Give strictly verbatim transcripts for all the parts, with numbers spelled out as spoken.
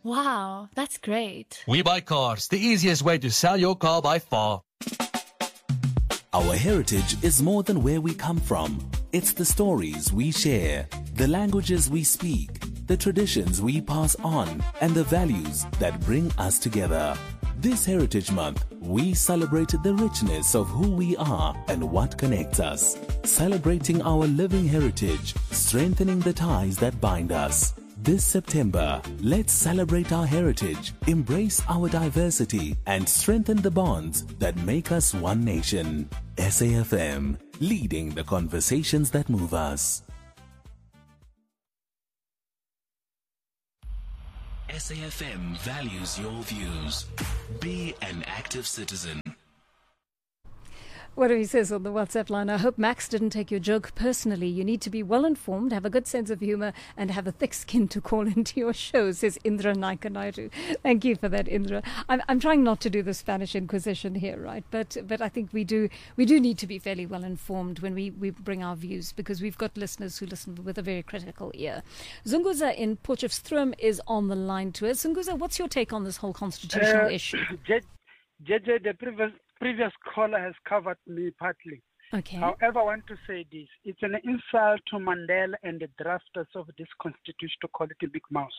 Wow, that's great. We Buy Cars, the easiest way to sell your car by far. Our heritage is more than where we come from. It's the stories we share, the languages we speak, the traditions we pass on, and the values that bring us together. This Heritage Month, we celebrate the richness of who we are and what connects us. Celebrating our living heritage, strengthening the ties that bind us. This September, let's celebrate our heritage, embrace our diversity, and strengthen the bonds that make us one nation. S A F M, leading the conversations that move us. S A F M values your views. Be an active citizen. What do he says on the WhatsApp line? I hope Max didn't take your joke personally. You need to be well informed, have a good sense of humor, and have a thick skin to call into your show, says Indra Naikanaidu. Thank you for that, Indra. I'm, I'm trying not to do the Spanish Inquisition here, right? But but I think we do we do need to be fairly well informed when we, we bring our views, because we've got listeners who listen with a very critical ear. Zunguza in Potchefstroom is on the line to us. Zunguza, what's your take on this whole constitutional uh, issue? J J, the previous previous caller has covered me partly. Okay. However, I want to say this. It's an insult to Mandela and the drafters of this constitution to call it a big mouse.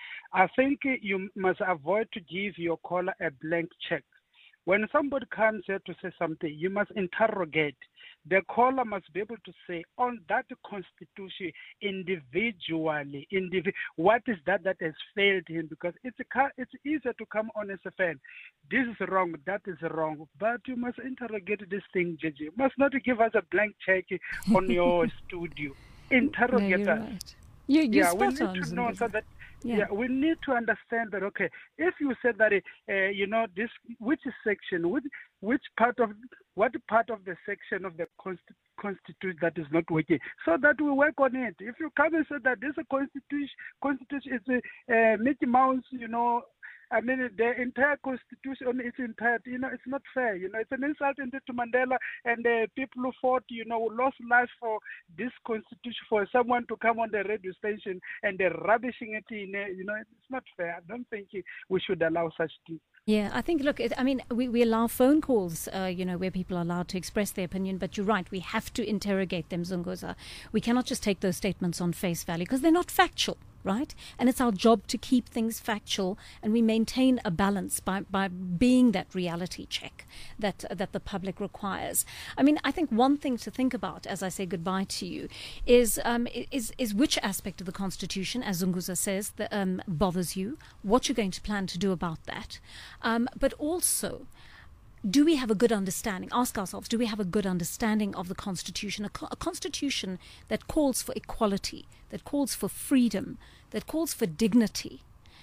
I think you must avoid to give your caller a blank check. When somebody comes here to say something, you must interrogate. The caller must be able to say on that constitution individually, indivi- what is that that has failed him? Because it's a, it's easier to come on as a fan. This is wrong, that is wrong. But you must interrogate this thing, J J. You must not give us a blank check on your studio. Interrogate no, us. Right. You, you're yeah, spot we need on, to know so that Yeah. yeah, we need to understand that. Okay, if you said that, uh, you know, this which section, which which part of what part of the section of the consti- constitution that is not working, so that we work on it. If you come and say that this is a constitution, constitution is a uh, Mickey Mouse, you know. I mean, the entire constitution is entire, you know, it's not fair. You know, it's an insult indeed to Mandela and the people who fought, you know, who lost life for this constitution, for someone to come on the radio station and they're rubbishing it in, you know, it's not fair. I don't think we should allow such things. Yeah, I think, look, it, I mean, we, we allow phone calls, uh, you know, where people are allowed to express their opinion, but you're right, we have to interrogate them, Zunguza. We cannot just take those statements on face value because they're not factual. Right? And it's our job to keep things factual, and we maintain a balance by, by being that reality check that that the public requires. I mean, I think one thing to think about as I say goodbye to you is um, is is which aspect of the Constitution, as Zunguza says, that um, bothers you, what you're going to plan to do about that, um, but also, do we have a good understanding? Ask ourselves, do we have a good understanding of the Constitution? A, co- a Constitution that calls for equality, that calls for freedom, that calls for dignity.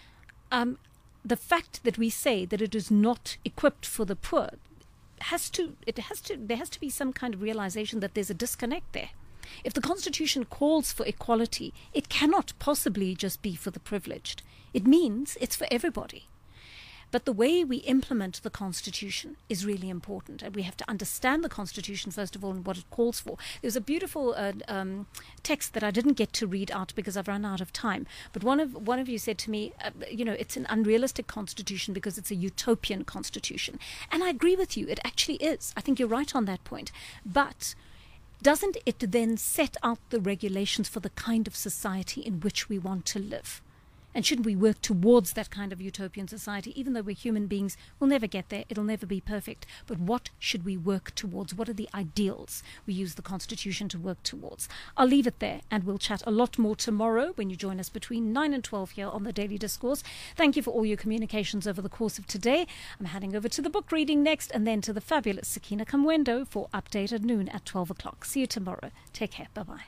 Um, the fact that we say that it is not equipped for the poor has to, it has to, there has to be some kind of realization that there's a disconnect there. If the Constitution calls for equality, it cannot possibly just be for the privileged. It means it's for everybody. But the way we implement the Constitution is really important. And we have to understand the Constitution, first of all, and what it calls for. There's a beautiful uh, um, text that I didn't get to read out because I've run out of time. But one of one of you said to me, uh, you know, it's an unrealistic Constitution because it's a utopian Constitution. And I agree with you. It actually is. I think you're right on that point. But doesn't it then set out the regulations for the kind of society in which we want to live? And shouldn't we work towards that kind of utopian society? Even though we're human beings, we'll never get there. It'll never be perfect. But what should we work towards? What are the ideals we use the Constitution to work towards? I'll leave it there, and we'll chat a lot more tomorrow when you join us between nine and twelve here on the Daily Discourse. Thank you for all your communications over the course of today. I'm heading over to the book reading next, and then to the fabulous Sakina Kamwendo for Update at noon at twelve o'clock. See you tomorrow. Take care. Bye-bye.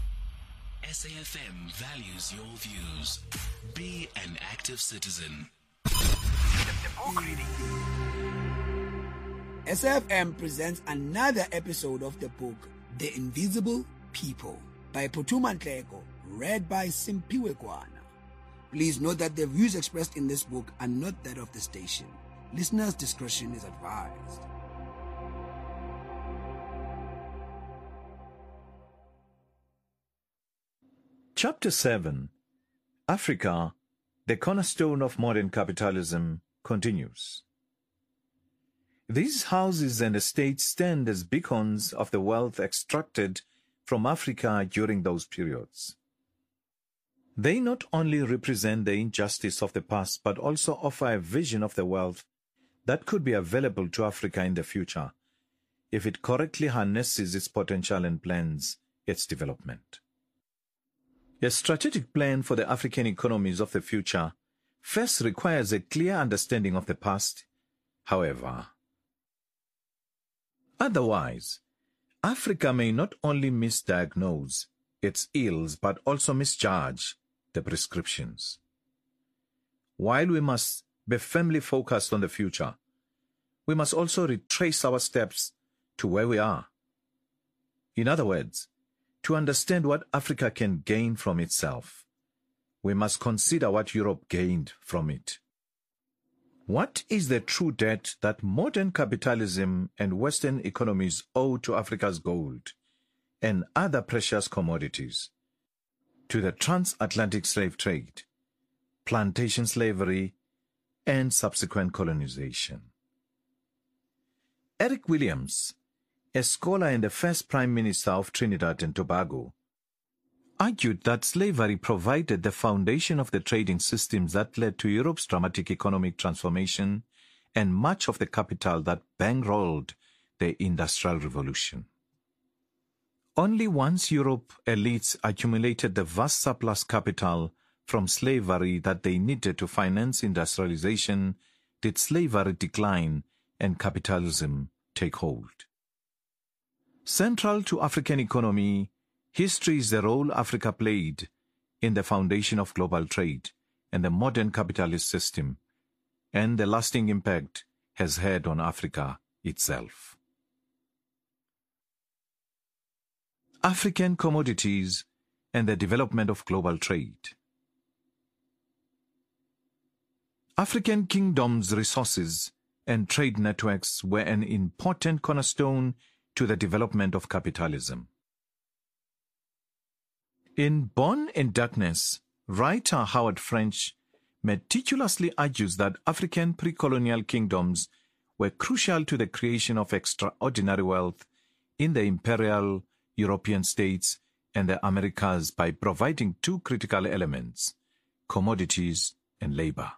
S A F M values your views. Be an active citizen. S A F M presents another episode of the book The Invisible People by Phuthuma Nhleko, read by Simpiwe Kwana. Please note that the views expressed in this book are not that of the station. Listeners' discretion is advised. Chapter seven. Africa, the cornerstone of modern capitalism, continues. These houses and estates stand as beacons of the wealth extracted from Africa during those periods. They not only represent the injustice of the past, but also offer a vision of the wealth that could be available to Africa in the future, if it correctly harnesses its potential and plans its development. A strategic plan for the African economies of the future first requires a clear understanding of the past, however. Otherwise, Africa may not only misdiagnose its ills but also misjudge the prescriptions. While we must be firmly focused on the future, we must also retrace our steps to where we are. In other words, to understand what Africa can gain from itself, we must consider what Europe gained from it. What is the true debt that modern capitalism and Western economies owe to Africa's gold and other precious commodities, to the transatlantic slave trade, plantation slavery, and subsequent colonization? Eric Williams, a scholar and the first Prime Minister of Trinidad and Tobago, argued that slavery provided the foundation of the trading systems that led to Europe's dramatic economic transformation and much of the capital that bankrolled the Industrial Revolution. Only once Europe elites accumulated the vast surplus capital from slavery that they needed to finance industrialization did slavery decline and capitalism take hold. Central to African economy, history is the role Africa played in the foundation of global trade and the modern capitalist system, and the lasting impact has had on Africa itself. African commodities and the development of global trade. African kingdoms' resources and trade networks were an important cornerstone to the development of capitalism. In Born in Darkness, writer Howard French meticulously argues that African pre-colonial kingdoms were crucial to the creation of extraordinary wealth in the imperial European states and the Americas by providing two critical elements, commodities and labor.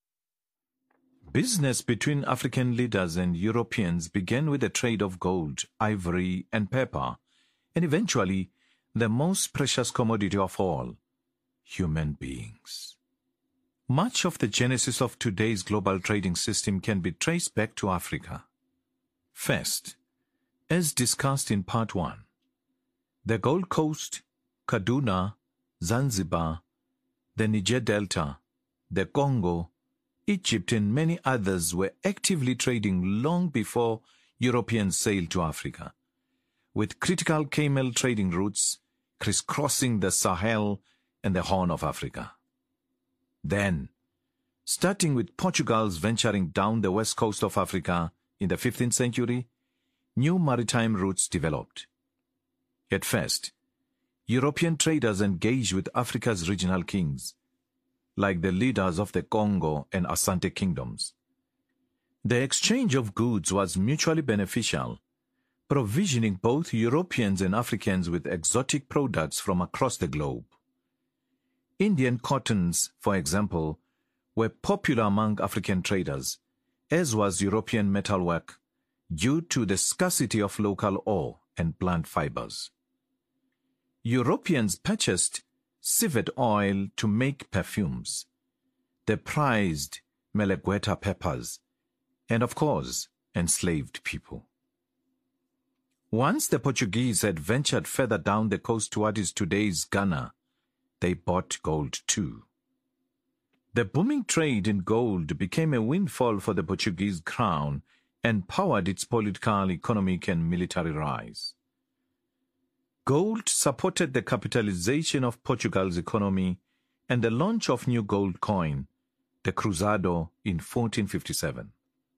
Business between African leaders and Europeans began with the trade of gold, ivory, and pepper, and eventually the most precious commodity of all, human beings. Much of the genesis of today's global trading system can be traced back to Africa. First, as discussed in Part one, the Gold Coast, Kaduna, Zanzibar, the Niger Delta, the Congo, Egypt and many others were actively trading long before Europeans sailed to Africa, with critical camel trading routes crisscrossing the Sahel and the Horn of Africa. Then, starting with Portugal's venturing down the west coast of Africa in the fifteenth century, new maritime routes developed. At first, European traders engaged with Africa's regional kings, like the leaders of the Congo and Asante kingdoms. The exchange of goods was mutually beneficial, provisioning both Europeans and Africans with exotic products from across the globe. Indian cottons, for example, were popular among African traders, as was European metalwork, due to the scarcity of local ore and plant fibers. Europeans purchased civet oil to make perfumes. They prized Melegueta peppers, and of course, enslaved people. Once the Portuguese had ventured further down the coast to what is today's Ghana, they bought gold too. The booming trade in gold became a windfall for the Portuguese crown and powered its political, economic, and military rise. Gold supported the capitalization of Portugal's economy and the launch of new gold coin, the Cruzado, in fourteen fifty-seven.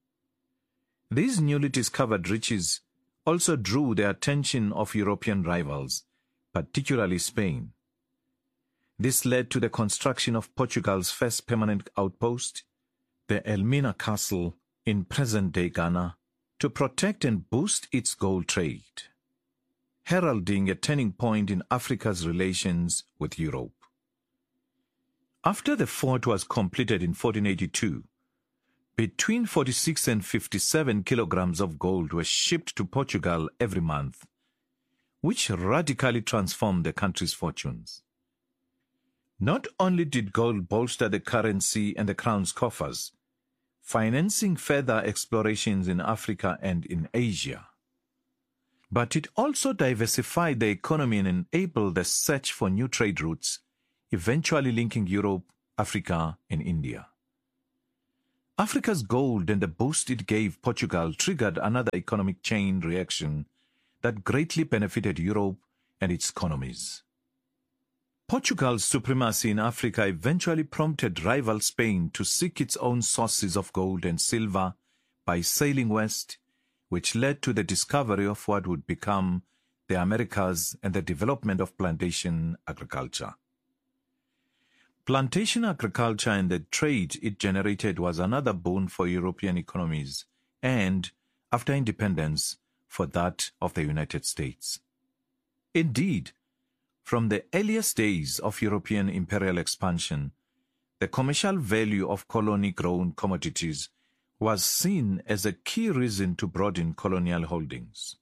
These newly discovered riches also drew the attention of European rivals, particularly Spain. This led to the construction of Portugal's first permanent outpost, the Elmina Castle in present-day Ghana, to protect and boost its gold trade, heralding a turning point in Africa's relations with Europe. After the fort was completed in fourteen eighty-two, between forty-six and fifty-seven kilograms of gold were shipped to Portugal every month, which radically transformed the country's fortunes. Not only did gold bolster the currency and the crown's coffers, financing further explorations in Africa and in Asia, but it also diversified the economy and enabled the search for new trade routes, eventually linking Europe, Africa, and India. Africa's gold and the boost it gave Portugal triggered another economic chain reaction that greatly benefited Europe and its economies. Portugal's supremacy in Africa eventually prompted rival Spain to seek its own sources of gold and silver by sailing west, which led to the discovery of what would become the Americas and the development of plantation agriculture. Plantation agriculture and the trade it generated was another boon for European economies and, after independence, for that of the United States. Indeed, from the earliest days of European imperial expansion, the commercial value of colony-grown commodities was seen as a key reason to broaden colonial holdings.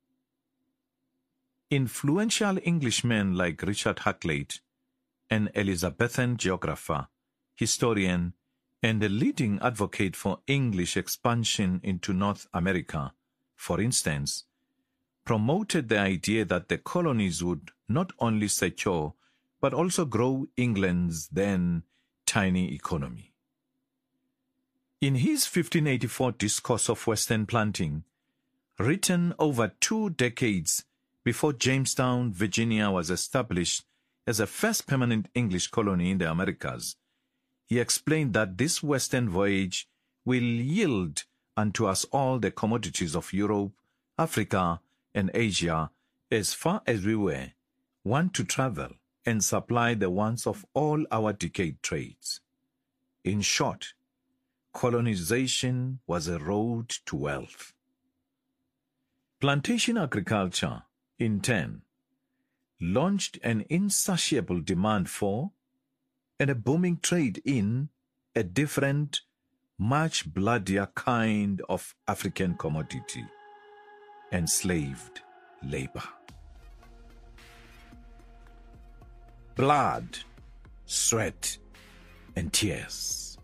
Influential Englishmen like Richard Hakluyt, an Elizabethan geographer, historian, and a leading advocate for English expansion into North America, for instance, promoted the idea that the colonies would not only secure but also grow England's then tiny economy. In his fifteen eighty-four Discourse of Western Planting, written over two decades before Jamestown, Virginia was established as a first permanent English colony in the Americas, he explained that this western voyage will yield unto us all the commodities of Europe, Africa, and Asia, as far as we were, want to travel and supply the wants of all our decayed trades. In short, colonization was a road to wealth. Plantation agriculture, in turn, launched an insatiable demand for and a booming trade in a different, much bloodier kind of African commodity: enslaved labor. Blood, sweat, and tears.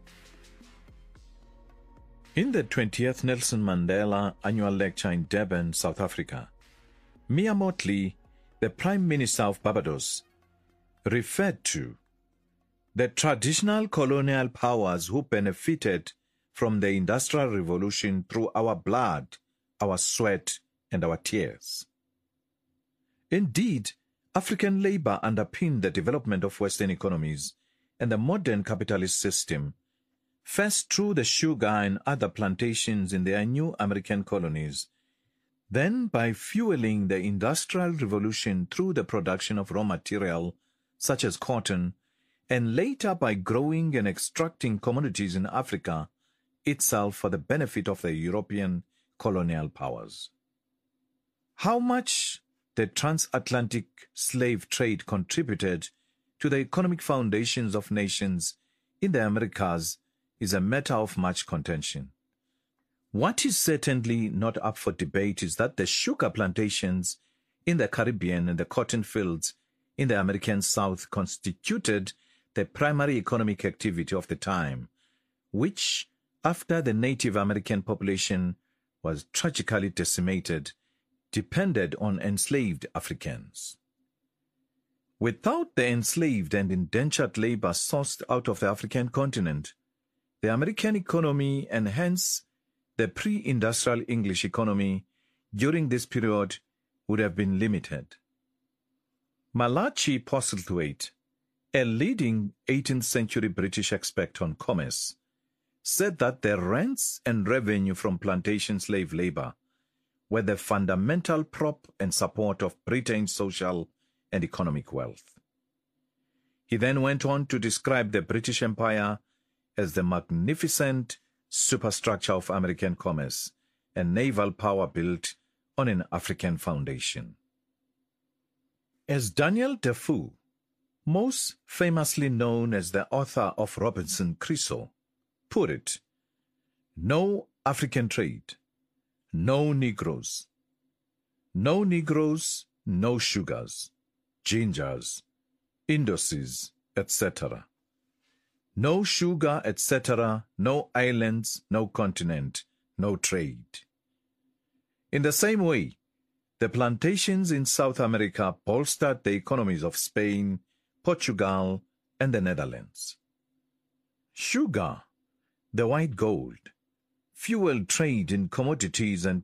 In the twentieth Nelson Mandela Annual Lecture in Durban, South Africa, Mia Mottley, the Prime Minister of Barbados, referred to the traditional colonial powers who benefited from the Industrial Revolution through our blood, our sweat, and our tears. Indeed, African labor underpinned the development of Western economies and the modern capitalist system, first through the sugar and other plantations in their new American colonies, then by fueling the Industrial Revolution through the production of raw material such as cotton, and later by growing and extracting commodities in Africa itself for the benefit of the European colonial powers. How much the transatlantic slave trade contributed to the economic foundations of nations in the Americas is a matter of much contention. What is certainly not up for debate is that the sugar plantations in the Caribbean and the cotton fields in the American South constituted the primary economic activity of the time, which, after the Native American population was tragically decimated, depended on enslaved Africans. Without the enslaved and indentured labor sourced out of the African continent, the American economy, and hence the pre-industrial English economy during this period, would have been limited. Malachi Postlethwaite, a leading eighteenth century British expert on commerce, said that the rents and revenue from plantation slave labor were the fundamental prop and support of Britain's social and economic wealth. He then went on to describe the British Empire as the magnificent superstructure of American commerce and naval power built on an African foundation. As Daniel Defoe, most famously known as the author of Robinson Crusoe, put it, no African trade, no Negroes. No Negroes, no sugars, gingers, indices, et cetera. No sugar, et cetera, no islands, no continent, no trade. In the same way, the plantations in South America bolstered the economies of Spain, Portugal, and the Netherlands. Sugar, the white gold, fueled trade in commodities and